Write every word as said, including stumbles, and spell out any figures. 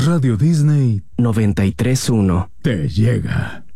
Radio Disney noventa y tres punto uno. te llega.